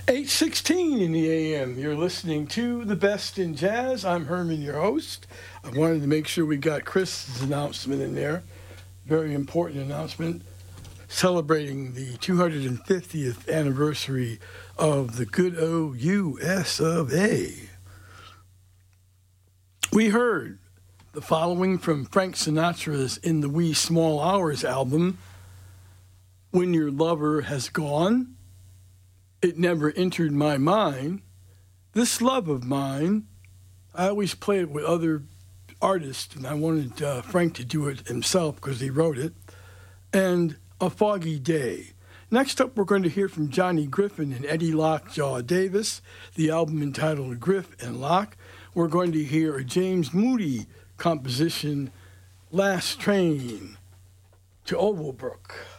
8:16 in the AM. You're listening to The Best in Jazz. I'm Herman, your host. I wanted to make sure we got Chris's announcement in there. Very important announcement. Celebrating the 250th anniversary of the good old US of A. We heard the following from Frank Sinatra's In the Wee Small Hours album, When Your Lover Has Gone, It Never Entered My Mind, This Love of Mine. I always play it with other artists, and I wanted Frank to do it himself because he wrote it, and A Foggy Day. Next up, we're going to hear from Johnny Griffin and Eddie Lockjaw Davis, the album entitled Griff and Lock. We're going to hear a James Moody composition, Last Train to Ovalbrook.